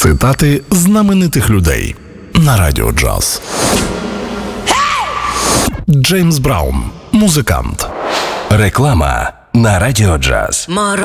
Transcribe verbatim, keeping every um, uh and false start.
Цитати знаменитих людей на Радіо Джаз. Джеймс Браун, музикант. Реклама на Радіо Джаз. Мороз